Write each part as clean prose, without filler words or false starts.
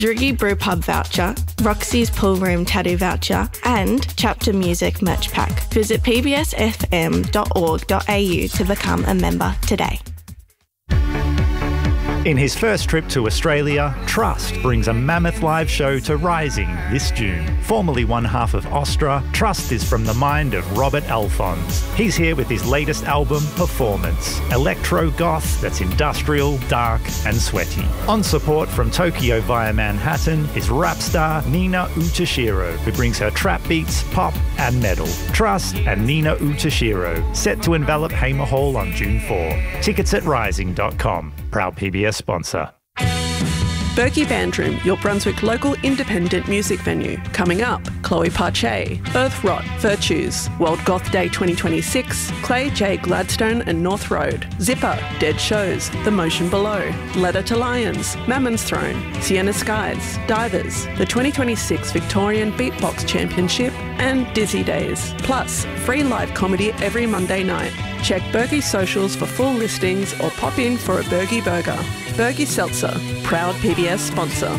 Druggy Brew Pub voucher, Roxy's Pool Room Tattoo voucher, and Chapter Music merch pack. Visit pbsfm.org.au to become a member today. In his first trip to Australia, Trust brings a mammoth live show to Rising this June. Formerly one half of Ostra, Trust is from the mind of Robert Alphonse. He's here with his latest album, Performance. Electro-goth that's industrial, dark and sweaty. On support from Tokyo via Manhattan is rap star Nina Utashiro, who brings her trap beats, pop and metal. Trust and Nina Utashiro, set to envelop Hamer Hall on June 4. Tickets at rising.com. Proud PBS sponsor. Berkey Bandroom, your Brunswick local independent music venue. Coming up, Chloe Parche, Earth Rot, Virtues, World Goth Day 2026, Clay J. Gladstone and North Road, Zipper, Dead Shows, The Motion Below, Letter to Lions, Mammon's Throne, Sienna Skies, Divers, the 2026 Victorian Beatbox Championship, and Dizzy Days. Plus, free live comedy every Monday night. Check Berkey's socials for full listings or pop in for a Berkey burger. Berkey Seltzer, proud PBS sponsor.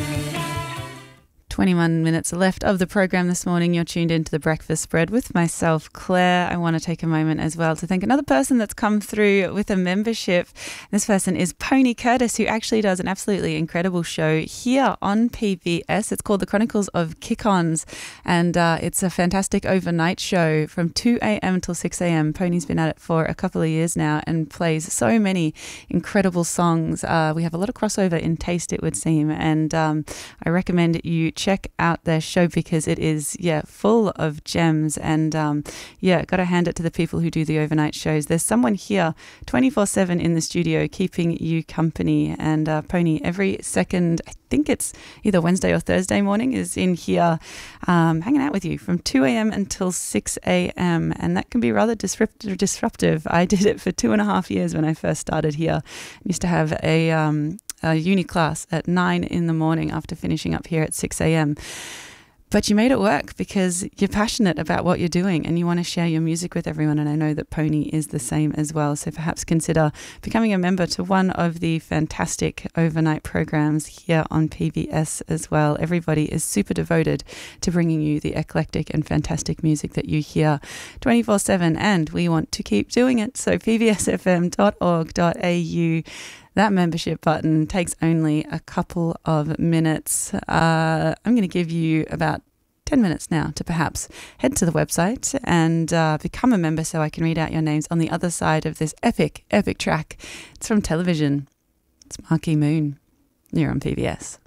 21 minutes left of the program this morning. You're tuned into The Breakfast Spread with myself, Claire. I want to take a moment as well to thank another person that's come through with a membership. This person is Pony Curtis, who actually does an absolutely incredible show here on PBS. It's called The Chronicles of Kick-Ons, and it's a fantastic overnight show from 2 a.m. till 6 a.m. Pony's been at it for a couple of years now and plays so many incredible songs. We have a lot of crossover in taste, it would seem, and I recommend you check out their show because it is, full of gems. And, got to hand it to the people who do the overnight shows. There's someone here 24/7 in the studio keeping you company. And Pony, every second, I think it's either Wednesday or Thursday morning, is in here hanging out with you from 2 a.m. until 6 a.m. And that can be rather disruptive. I did it for 2.5 years when I first started here. I used to have a uni class at 9 in the morning after finishing up here at 6 a.m. But you made it work because you're passionate about what you're doing and you want to share your music with everyone. And I know that Pony is the same as well. So perhaps consider becoming a member to one of the fantastic overnight programs here on PBS as well. Everybody is super devoted to bringing you the eclectic and fantastic music that you hear 24/7. And we want to keep doing it. So pbsfm.org.au. That membership button takes only a couple of minutes. I'm going to give you about 10 minutes now to perhaps head to the website and become a member so I can read out your names on the other side of this epic track. It's from television. It's Marquee Moon. You're on PBS.